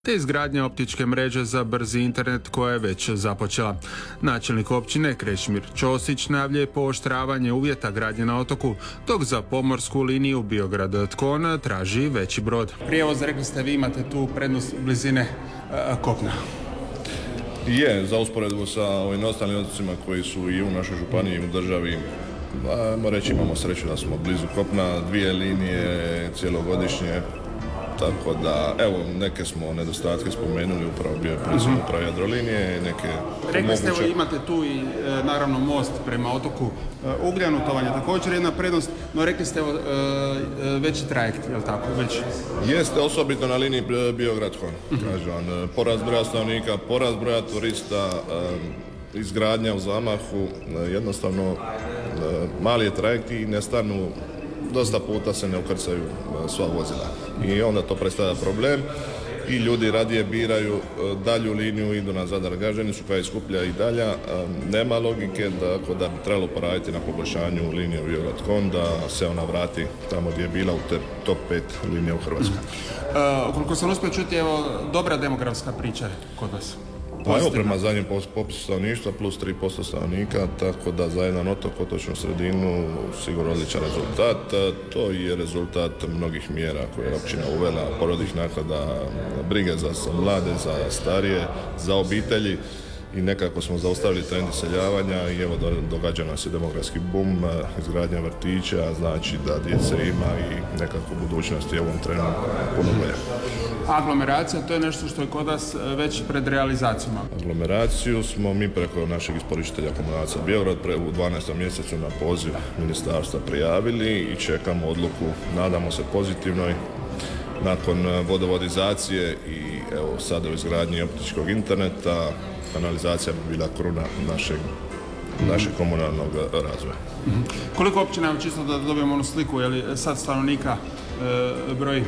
te izgradnja optičke mreže za brzi internet koja je već započela. Načelnik općine Krešimir Ćosić najavljuje pooštravanje uvjeta gradnje na otoku, dok za pomorsku liniju Biograd-Tkon traži veći brod. Prijevoz, rekli ste, vi imate tu prednost blizine kopna. Je, za usporedbu sa ovim ostalim otocima koji su i u našoj županiji i u državi, reći imamo sreću da smo blizu kopna, 2 linije cijelogodišnje, tako da, evo, neke smo nedostatke spomenuli, upravo bio je predsjedno upravo Jadrolinije, neke rekli ste, evo, imate tu i naravno most prema otoku Ugljanu, to vam je također jedna prednost, no rekli ste, evo, veći trajekt, je li tako? Već? Jeste, osobito na liniji Biograd-Tkon, kažem, porast broja stanovnika, porast broja turista, izgradnja u zamahu, jednostavno mali je trajekt i ne stanu, dosta puta se ne ukrcaju sva vozila i onda to predstavlja problem i ljudi radije biraju dalju liniju, idu na Zadar Gaženicu koja je skuplja i dalja. Nema logike da bi trebalo poraditi na poboljšanju linije Biograd-Tkon, da se ona vrati tamo gdje je bila u top 5 linija u Hrvatskoj. Koliko sam uspio čuti, evo, dobra demografska priča kod vas. Pa evo, prema zadnjem popisu stanovništva plus 3% stanovnika, tako da za jedan otok, otočnu sredinu, sigurno odličan rezultat. To je rezultat mnogih mjera koje je općina uvela, porodiljnih naknada, brige za mlade, za starije, za obitelji i nekako smo zaustavili trend iseljavanja i evo događa nas je demografski bum, izgradnja vrtića, znači da djece ima i nekako budućnost je u ovom trenu puno bolje. Aglomeracija, to je nešto što je kod nas već pred realizacijom. Aglomeraciju smo mi preko našeg isporučitelja Komunalija Biograd u 12. mjesecu na poziv ministarstva prijavili i čekamo odluku, nadamo se pozitivnoj, nakon vodovodizacije i evo sada u izgradnji optičkog interneta. Kanalizacija bi bila kruna našeg komunalnog razvoja. Koliko općina je, čisto da dobijemo onu sliku, je li sad stanovnika broj?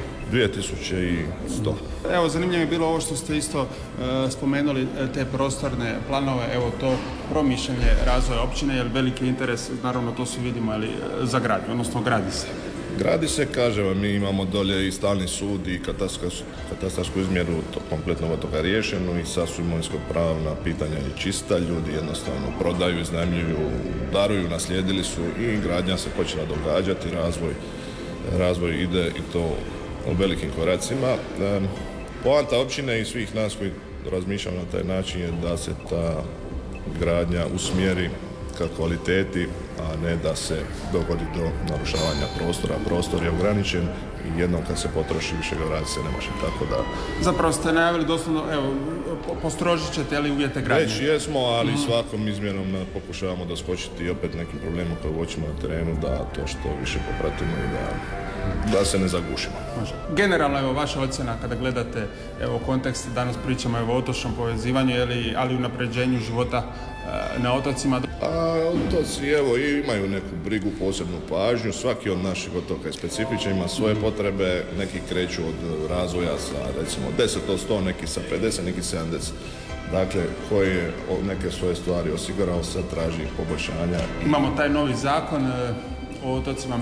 2100. Evo, zanimljivo je bilo ovo što ste isto spomenuli, te prostorne planove, evo to promišljanje razvoja općine, jer veliki interes, naravno to svi vidimo, ali za gradnju, odnosno gradi se. Gradi se, kažem, mi imamo dolje i stalni sud i katastarsku izmjeru kompletnog otoka riješenu i sad su imovinsko-pravna pitanja je čista, ljudi jednostavno prodaju, iznajmljuju, daruju, naslijedili su i gradnja se počela događati, razvoj ide i to u velikim koracima. Poanta općine i svih nas koji razmišljamo na taj način je da se ta gradnja usmjeri ka kvaliteti, a ne da se dogodi do narušavanja prostora. Prostor je ograničen i jednom kad se potroši više ga vrati se ne može, tako da... Zapravo ste najavili doslovno, evo, postrožit ćete li uvjete gradnje? Već jesmo, ali svakom izmjenom pokušavamo doskočiti i opet nekim problemom koji uočimo na terenu, da to što više popratimo i da se ne zagušimo. Generalno, evo, vaša ocjena kada gledate, evo, kontekst, danas pričamo o otočnom povezivanju, ali i unapređenju života na otocima. Otoci, evo, imaju neku brigu, posebnu pažnju, svaki od naših otoka je specifičan, ima svoje potrebe, neki kreću od razvoja sa, recimo, 10 od 100, neki sa 50, neki 70. Dakle, koji je neke svoje stvari osigurao, sad traži poboljšanja. Imamo taj novi zakon o otocima,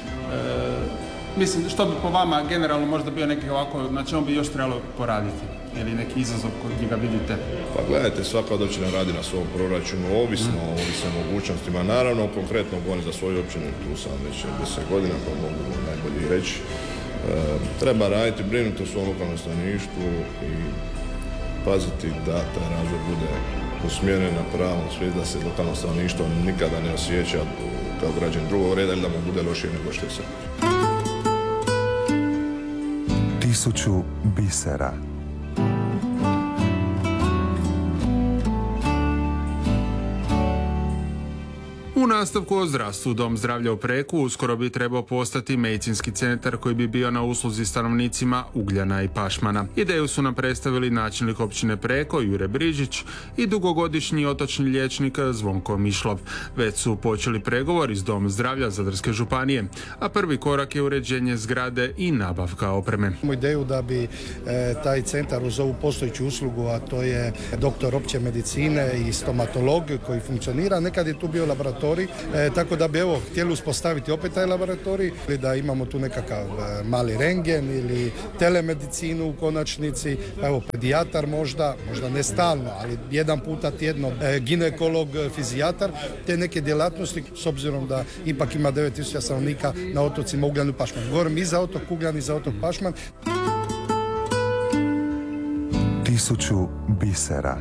mislim, što bi po vama generalno možda bio neki ovako, na čemu bi još trebalo poraditi? Ili neki izazov koji ga vidite? Pa gledajte, svaka od općina radi na svom proračunu, ovisno o mogućnostima. Naravno, konkretno govorim za svoju općinu, tu sam već 10 godina, pa mogu najbolje reći. Treba raditi, brinuti o svom lokalnom stanovništvu i paziti da taj razvoj bude usmjeren na pravom svijet, da se lokalno stanovništvo nikada ne osjeća kao građan drugog reda ili da mu bude lošije nego što je sad. 1000 bisera. U nastavku o zdravstvu, Dom zdravlja u Preku uskoro bi trebao postati medicinski centar koji bi bio na usluzi stanovnicima Ugljana i Pašmana. Ideju su nam predstavili načelnik općine Preko Jure Brižić i dugogodišnji otočni liječnik Zvonko Mišlov. Već su počeli pregovori s Dom zdravlja Zadarske županije, a prvi korak je uređenje zgrade i nabavka opreme. Imamo ideju da bi taj centar uz ovu postojeću uslugu, a to je doktor opće medicine i stomatolog koji funkcionira, nekad je tu bio laboratorij laboratorij, tako da bi htjeli uspostaviti opet taj laboratorij, ili da imamo tu nekakav mali rengen ili telemedicinu u konačnici, pedijatar možda ne stalno, ali jedan puta tjedno, ginekolog, fizijatar, te neke djelatnosti, s obzirom da ipak ima 9000 stanovnika na otocima Ugljan i Pašman. Govorim i za otok Ugljan i za otok Pašman. 1000 bisera.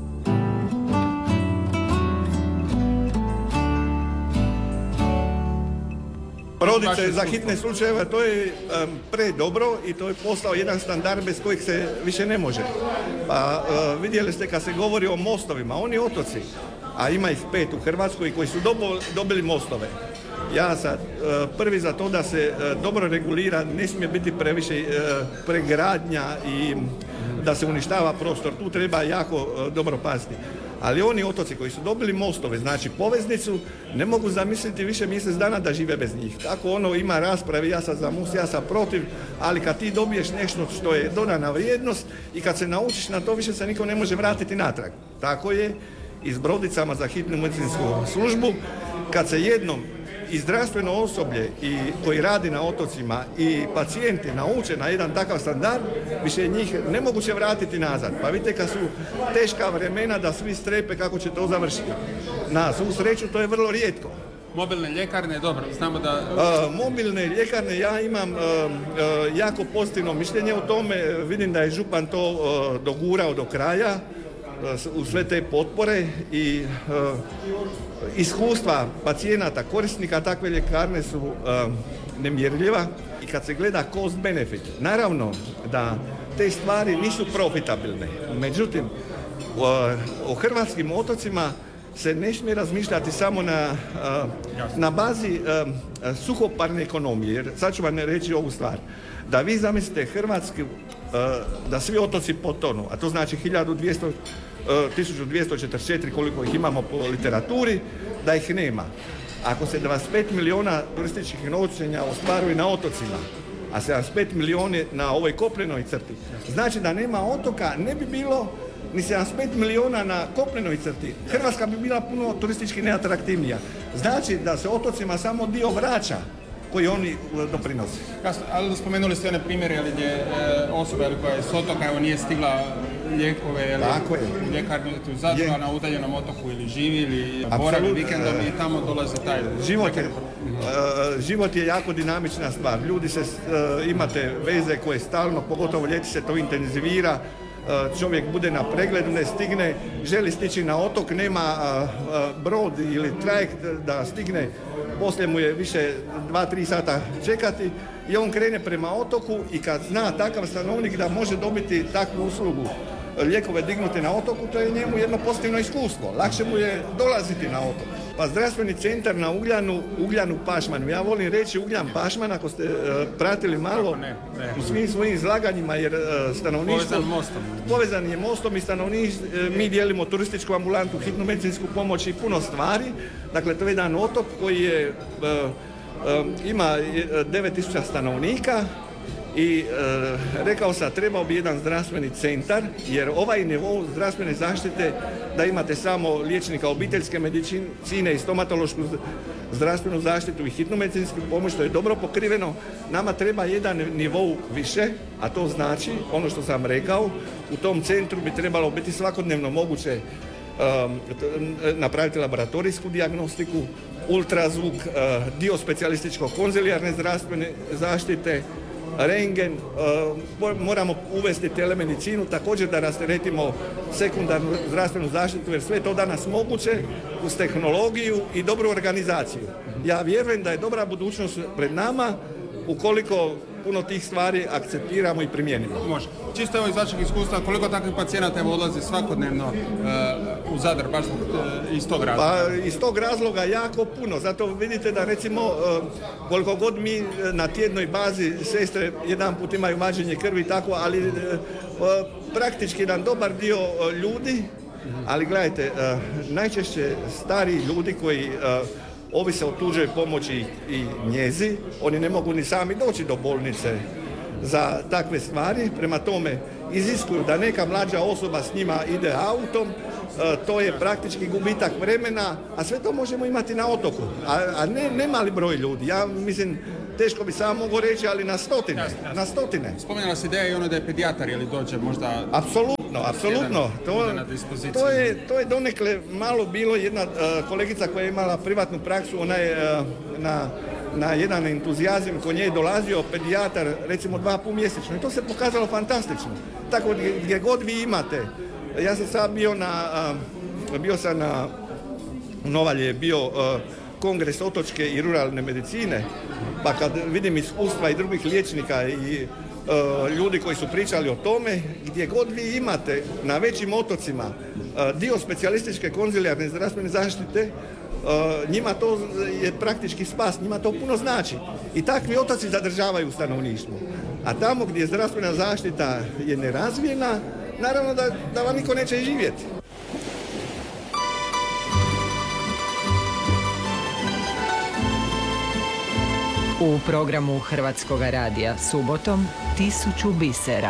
Brodice za hitne slučajeve, to je predobro i to je postao jedan standard bez kojeg se više ne može. Pa vidjeli ste kad se govori o mostovima, oni otoci, a ima ih 5 u Hrvatskoj koji su dobili mostove. Ja sam prvi za to da se dobro regulira, ne smije biti previše pregradnja i da se uništava prostor, tu treba jako dobro paziti. Ali oni otoci koji su dobili mostove, znači poveznicu, ne mogu zamisliti više mjesec dana da žive bez njih. Tako ima rasprave, ja sam za most, ja sam protiv, ali kad ti dobiješ nešto što je dodana vrijednost i kad se naučiš na to, više se niko ne može vratiti natrag. Tako je i s brodicama za hitnu medicinsku službu, kad se jednom i zdravstveno osoblje i koji radi na otocima i pacijenti nauče na jedan takav standard, više njih nemoguće vratiti nazad. Pa vidite kad su teška vremena da svi strepe kako će to završiti. Na svu sreću to je vrlo rijetko. Mobilne ljekarne, dobro, znamo da... Mobilne ljekarne, ja imam jako pozitivno mišljenje o tome. Vidim da je župan to dogurao do kraja u sve te potpore i iskustva pacijenata, korisnika takve ljekarne su nemjerljiva i kad se gleda cost benefit, naravno da te stvari nisu profitabilne. Međutim, o hrvatskim otocima se ne smije razmišljati samo na bazi suhoparne ekonomije, jer sad ću vam reći ovu stvar. Da vi zamislite Hrvatsku, da svi otoci potonu, a to znači 1244 koliko ih imamo po literaturi, da ih nema. Ako se 25 milijuna turističkih noćenja ostvaruje na otocima, a 75 milijuna na ovoj kopnenoj crti, znači da nema otoka, ne bi bilo ni 75 milijuna na kopnenoj crti. Hrvatska bi bila puno turistički neatraktivnija. Znači da se otocima samo dio vraća koji oni doprinose. Ali spomenuli ste one primjere gdje osoba koja je s otoka nije stigla lijekove u ljekarni u Zadru, a na udaljenom otoku ili živi ili boravi vikendom i tamo dolazi taj... Život je jako dinamična stvar. Ljudi imate veze koje stalno, pogotovo ljeti se to intenzivira. Čovjek bude na pregledu, ne stigne, želi stići na otok, nema brod ili trajekt da stigne, poslije mu je više 2-3 sata čekati i on krene prema otoku i kad zna takav stanovnik da može dobiti takvu uslugu, lijekove dignute na otoku, to je njemu jedno pozitivno iskustvo. Lakše mu je dolaziti na otok. Pa zdravstveni centar na Ugljanu Pašmanu. Ja volim reći Ugljan Pašman, ako ste pratili malo u svim svojim izlaganjima, jer stanovništvo povezan je mostom i stanovništvo, mi dijelimo turističku ambulantu, hitnu medicinsku pomoć i puno stvari. Dakle, to je jedan otok koji ima 9000 stanovnika. I rekao sam, trebao bi jedan zdravstveni centar, jer ovaj nivo zdravstvene zaštite, da imate samo liječnika obiteljske medicine i stomatološku zdravstvenu zaštitu i hitnu medicinsku pomoć, to je dobro pokriveno. Nama treba jedan nivo više, a to znači, ono što sam rekao, u tom centru bi trebalo biti svakodnevno moguće napraviti laboratorijsku dijagnostiku, ultrazvuk, dio specijalističko-konzilijarne zdravstvene zaštite, rengen, moramo uvesti telemedicinu, također da rasteretimo sekundarnu zdravstvenu zaštitu, jer sve to danas moguće uz tehnologiju i dobru organizaciju. Ja vjerujem da je dobra budućnost pred nama ukoliko puno tih stvari akceptiramo i primijenimo. Može. Čisto evo iz vašeg iskustva, koliko takvih pacijenata odlazi svakodnevno u Zadar, baš iz tog razloga? Pa iz tog razloga jako puno. Zato vidite da recimo koliko god mi na tjednoj bazi sestre jedan put imaju vađenje krvi i tako, ali praktički jedan dobar dio ljudi, ali gledajte, najčešće stariji ljudi koji ovise o tuđoj pomoći i njezi, oni ne mogu ni sami doći do bolnice za takve stvari, prema tome iziskuju da neka mlađa osoba s njima ide autom, to je praktički gubitak vremena, a sve to možemo imati na otoku, a ne mali broj ljudi. Ja mislim, teško bi samo mogu reći, ali na stotine. Spomenula se ideja i ono da je pedijatar, ili dođe možda... Apsolutno. To je donekle malo bilo. Jedna kolegica koja je imala privatnu praksu, ona je na jedan entuzijazam kod nje je dolazio pedijatar recimo 2 puta mjesečno i to se pokazalo fantastično. Tako gdje god vi imate. Ja sam sad bio sam na Novalje je bio kongres otočke i ruralne medicine, pa kad vidim iskustva i drugih liječnika i ljudi koji su pričali o tome, gdje god vi imate na većim otocima dio specijalističke konzilijarne zdravstvene zaštite, njima to je praktički spas, njima to puno znači. I takvi otoci zadržavaju stanovništvo. A tamo gdje zdravstvena zaštita je nerazvijena, naravno da vam niko neće živjeti. U programu Hrvatskog radija subotom 1000 bisera.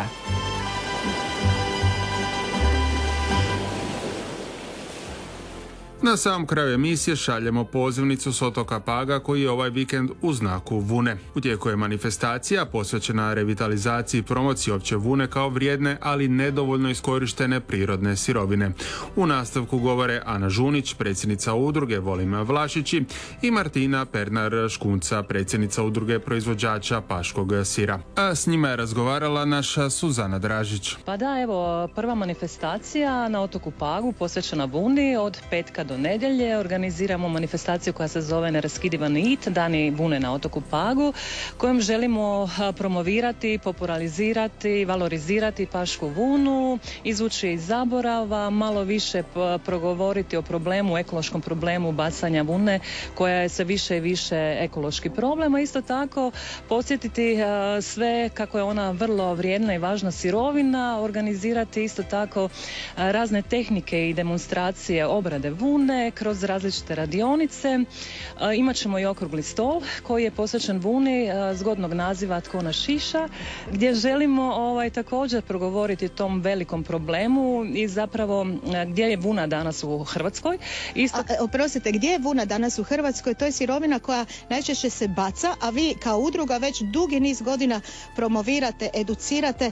Na samom kraju emisije šaljemo pozivnicu s otoka Paga koji je ovaj vikend u znaku vune. U tijeku je manifestacija posvećena revitalizaciji i promociji opće vune kao vrijedne, ali nedovoljno iskorištene prirodne sirovine. U nastavku govore Ana Žunić, predsjednica udruge Volim Vlašići, i Martina Pernar-Škunca, predsjednica udruge proizvođača paškog sira. A s njima je razgovarala naša Suzana Dražić. Pa da, evo, prva manifestacija na otoku Pagu posvećena vuni od petka do nedjelje. Organiziramo manifestaciju koja se zove Neraskidiva nit, Dani vune na otoku Pagu, kojom želimo promovirati, popularizirati, valorizirati pašku vunu, izvući iz zaborava, malo više progovoriti o problemu, ekološkom problemu bacanja vune, koja je sve više i više ekološki problem, a isto tako podsjetiti sve kako je ona vrlo vrijedna i važna sirovina, organizirati isto tako razne tehnike i demonstracije obrade vune kroz različite radionice. Imat ćemo i okrugli stol koji je posvećen vuni zgodnog naziva Tko nas šiša, gdje želimo također progovoriti o tom velikom problemu i zapravo gdje je vuna danas u Hrvatskoj. Oprostite, gdje je vuna danas u Hrvatskoj? To je sirovina koja najčešće se baca, a vi kao udruga već dugi niz godina promovirate, educirate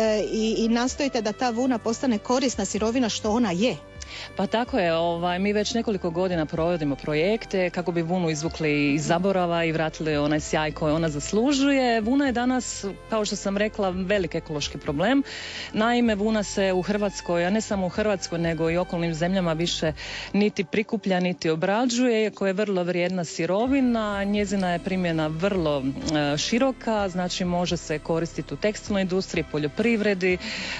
i nastojite da ta vuna postane korisna sirovina što ona je. Pa tako je, mi već nekoliko godina provodimo projekte kako bi vunu izvukli iz zaborava i vratili onaj sjaj koji ona zaslužuje. Vuna je danas, kao što sam rekla, velik ekološki problem. Naime, vuna se u Hrvatskoj, a ne samo u Hrvatskoj, nego i okolnim zemljama više niti prikuplja, niti obrađuje, iako je vrlo vrijedna sirovina. Njezina je primjena vrlo široka, znači može se koristiti u tekstilnoj industriji, poljoprivredi,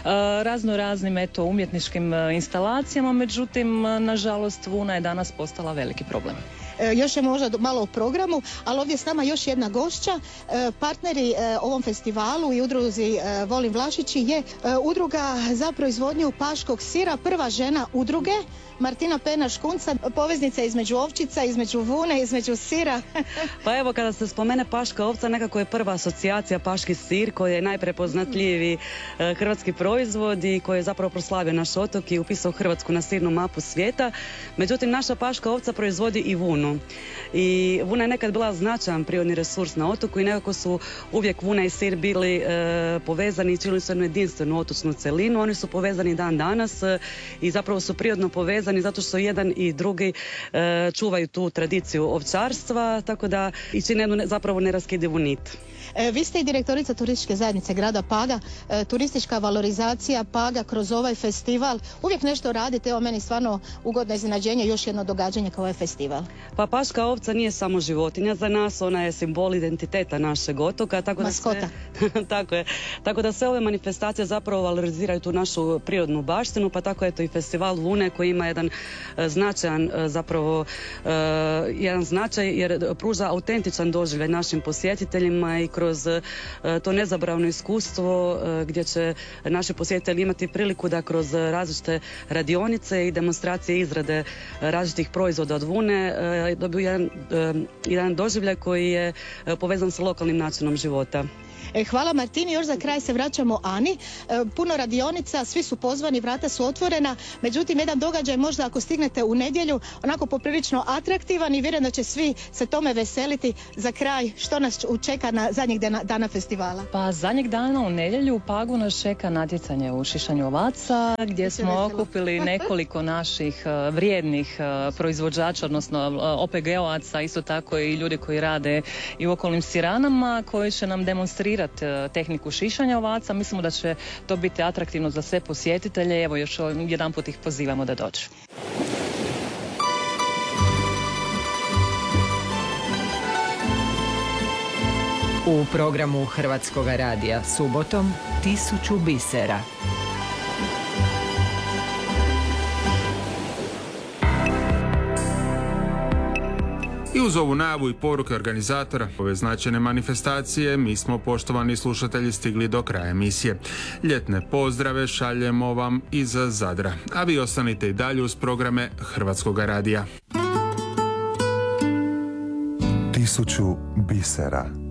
raznim umjetničkim instalacijama. Međutim, nažalost, vuna je danas postala veliki problem. Još je možda malo o programu, ali ovdje s nama još jedna gošća. Partneri ovom festivalu i udruzi Volim Vlašići je udruga za proizvodnju paškog sira, prva žena udruge, Martina Pernar-Škunca, poveznica između ovčica, između vune, između sira. Pa evo, kada se spomene paška ovca, nekako je prva asocijacija paški sir, koji je najprepoznatljiviji hrvatski proizvod i koji je zapravo proslavio naš otok i upisao Hrvatsku na sirnu mapu svijeta. Međutim, naša paška ovca proizvodi i vunu. I vuna je nekad bila značajan prirodni resurs na otoku i nekako su uvijek vuna i sir bili povezani i činili su jednu jedinstvenu otočnu celinu. Oni su povezani dan danas i zapravo su prirodno povezani zato što jedan i drugi čuvaju tu tradiciju ovčarstva, tako da i čine jednu zapravo neraskidivu nit. Vi ste i direktorica turističke zajednice grada Paga, turistička valorizacija Paga kroz ovaj festival. Uvijek nešto radite, evo meni stvarno ugodno iznenađenje, još jedno događanje kao ovaj festival. Pa paška ovca nije samo životinja za nas, ona je simbol identiteta našeg otoka. Maskota. Tako je. Tako da sve ove manifestacije zapravo valoriziraju tu našu prirodnu baštinu, pa tako je to i festival vune koji ima jedan značajan jedan značaj jer pruža autentičan doživljaj našim posjetiteljima i kroz to nezaboravno iskustvo gdje će naši posjetitelji imati priliku da kroz različite radionice i demonstracije izrade različitih proizvoda od vune dobiju jedan doživljaj koji je povezan sa lokalnim načinom života. Hvala Martini, još za kraj se vraćamo Ani. Puno radionica, svi su pozvani, vrata su otvorena, međutim jedan događaj možda ako stignete u nedjelju, onako poprilično atraktivan i vjerujem da će svi se tome veseliti. Za kraj, što nas čeka na zadnjeg dana festivala? Pa zadnjeg dana u nedjelju u Pagu nas čeka natjecanje u šišanju ovaca, gdje smo okupili nekoliko naših vrijednih proizvođača, odnosno OPG-ovaca, isto tako i ljudi koji rade i u okolnim siranama, koji će nam demonstrirati tehniku šišanja ovaca. Mislimo da će to biti atraktivno za sve posjetitelje. Evo još jedanput ih pozivamo da dođu. U programu Hrvatskog radija subotom 1000 bisera. I uz ovu najavu i poruke organizatora ove značajne manifestacije, mi smo, poštovani slušatelji, stigli do kraja emisije. Ljetne pozdrave šaljemo vam iz Zadra, a vi ostanite i dalje uz programe Hrvatskog radija. 1000 bisera.